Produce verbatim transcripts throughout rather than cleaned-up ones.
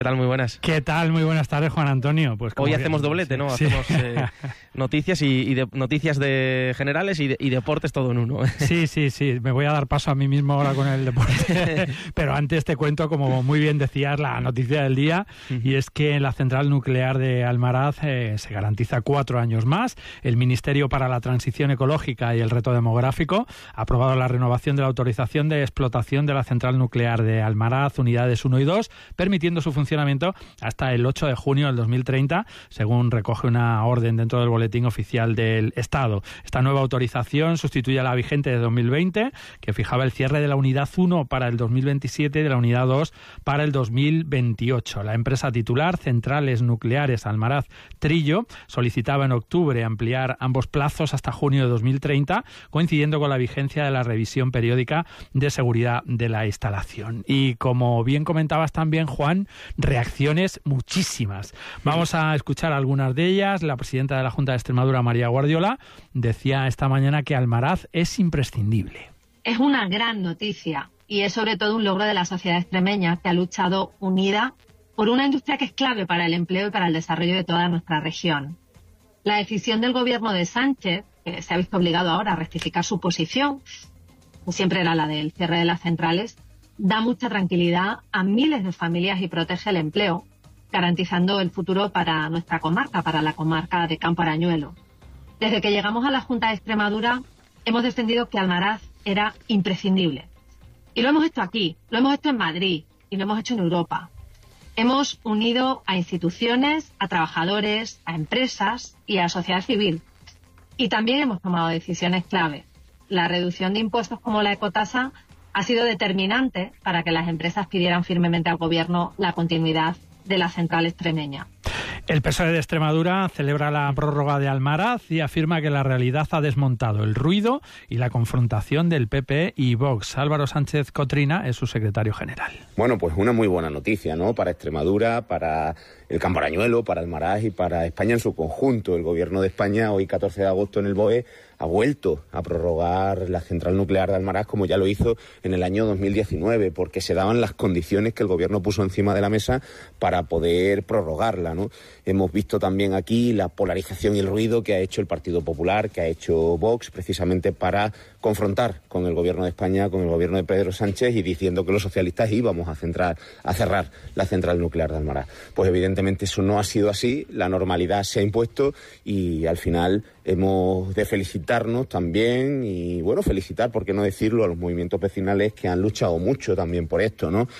¿Qué tal? Muy buenas. ¿Qué tal? Muy buenas tardes, Juan Antonio. Pues hoy hacemos doblete, ¿no? Sí. Hacemos eh, noticias y, y de, noticias de generales y, de, y deportes todo en uno. Sí, sí, sí. Me voy a dar paso a mí mismo ahora con el deporte. Pero antes te cuento, como muy bien decías, la noticia del día. Uh-huh. Y es que en la central nuclear de Almaraz eh, se garantiza cuatro años más. El Ministerio para la Transición Ecológica y el Reto Demográfico ha aprobado la renovación de la autorización de explotación de la central nuclear de Almaraz, unidades uno y dos, permitiendo su funcionamiento hasta el ocho de junio del dos mil treinta, según recoge una orden dentro del Boletín Oficial del Estado. Esta nueva autorización sustituye a la vigente de dos mil veinte, que fijaba el cierre de la unidad uno para el dos mil veintisiete y de la unidad dos para el dos mil veintiocho. La empresa titular, Centrales Nucleares Almaraz Trillo, solicitaba en octubre ampliar ambos plazos hasta junio de dos mil treinta, coincidiendo con la vigencia de la revisión periódica de seguridad de la instalación. Y como bien comentabas también, Juan, reacciones muchísimas. Vamos a escuchar algunas de ellas. La presidenta de la Junta de Extremadura, María Guardiola, decía esta mañana que Almaraz es imprescindible. Es una gran noticia y es sobre todo un logro de la sociedad extremeña, que ha luchado unida por una industria que es clave para el empleo y para el desarrollo de toda nuestra región. La decisión del gobierno de Sánchez, que se ha visto obligado ahora a rectificar su posición, que siempre era la del cierre de las centrales, da mucha tranquilidad a miles de familias y protege el empleo, garantizando el futuro para nuestra comarca, para la comarca de Campo Arañuelo. Desde que llegamos a la Junta de Extremadura, hemos defendido que Almaraz era imprescindible. Y lo hemos hecho aquí, lo hemos hecho en Madrid y lo hemos hecho en Europa. Hemos unido a instituciones, a trabajadores, a empresas y a la sociedad civil. Y también hemos tomado decisiones clave. La reducción de impuestos como la ecotasa ha sido determinante para que las empresas pidieran firmemente al Gobierno la continuidad de la central extremeña. El P S O E de Extremadura celebra la prórroga de Almaraz y afirma que la realidad ha desmontado el ruido y la confrontación del P P y Vox. Álvaro Sánchez Cotrina es su secretario general. Bueno, pues una muy buena noticia, ¿no? Para Extremadura, para el Campo Arañuelo, para Almaraz y para España en su conjunto. El Gobierno de España, hoy catorce de agosto en el B O E, ha vuelto a prorrogar la central nuclear de Almaraz, como ya lo hizo en el año dos mil diecinueve, porque se daban las condiciones que el Gobierno puso encima de la mesa para poder prorrogarla, ¿no? Hemos visto también aquí la polarización y el ruido que ha hecho el Partido Popular, que ha hecho Vox, precisamente para confrontar con el Gobierno de España, con el Gobierno de Pedro Sánchez, y diciendo que los socialistas íbamos a, centrar, a cerrar la central nuclear de Almaraz. Pues evidentemente eso no ha sido así, la normalidad se ha impuesto y al final hemos de felicitarnos también y, bueno, felicitar, por qué no decirlo, a los movimientos vecinales que han luchado mucho también por esto, ¿no?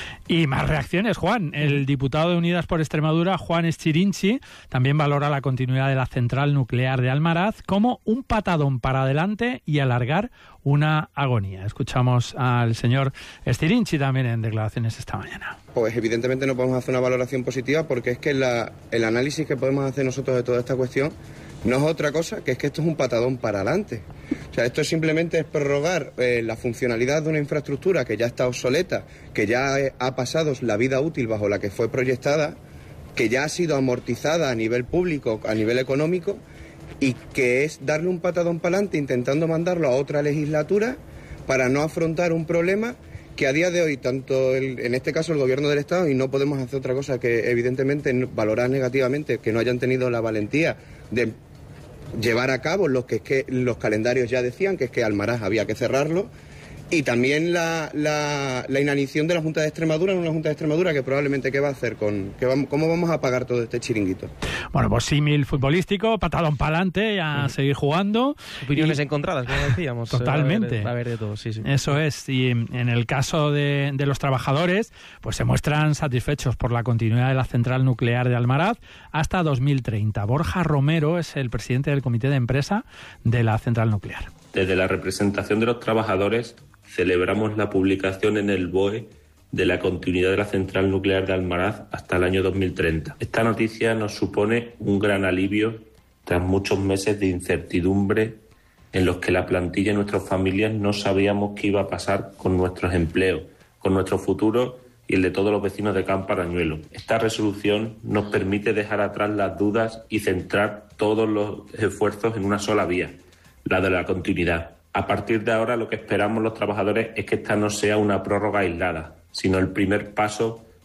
Y más reacciones, Juan. El diputado de Unidas por Extremadura, Juan Estirinchi, también valora la continuidad de la central nuclear de Almaraz como un patadón para adelante y alargar una agonía. Escuchamos al señor Estirinchi también en declaraciones esta mañana. Pues evidentemente no podemos hacer una valoración positiva, porque es que la, el análisis que podemos hacer nosotros de toda esta cuestión no es otra cosa que es que esto es un patadón para adelante. O sea, esto simplemente es prorrogar eh, la funcionalidad de una infraestructura que ya está obsoleta, que ya eh, ha pasado la vida útil bajo la que fue proyectada, que ya ha sido amortizada a nivel público, a nivel económico, y que es darle un patadón para adelante intentando mandarlo a otra legislatura para no afrontar un problema que a día de hoy, tanto el, en este caso el Gobierno del Estado, y no podemos hacer otra cosa que evidentemente valorar negativamente que no hayan tenido la valentía de llevar a cabo lo que, es que los calendarios ya decían, que es que Almaraz había que cerrarlo, y también la, la, la inanición de la Junta de Extremadura, en una Junta de Extremadura que probablemente qué va a hacer, con que vamos, cómo vamos a pagar todo este chiringuito. Bueno, pues símil futbolístico, patadón para adelante, a uh-huh. seguir jugando. Opiniones y... encontradas, como decíamos. Totalmente. Va a haber de todo, sí, sí. Eso es, y en el caso de, de los trabajadores, pues se muestran satisfechos por la continuidad de la central nuclear de Almaraz hasta dos mil treinta. Borja Romero es el presidente del comité de empresa de la central nuclear. Desde la representación de los trabajadores celebramos la publicación en el B O E de la continuidad de la central nuclear de Almaraz hasta el año dos mil treinta. Esta noticia nos supone un gran alivio tras muchos meses de incertidumbre en los que la plantilla y nuestras familias no sabíamos qué iba a pasar con nuestros empleos, con nuestro futuro y el de todos los vecinos de Campo Arañuelo. Esta resolución nos permite dejar atrás las dudas y centrar todos los esfuerzos en una sola vía, la de la continuidad. A partir de ahora, lo que esperamos los trabajadores es que esta no sea una prórroga aislada, sino el primer paso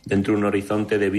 dentro de un horizonte de vida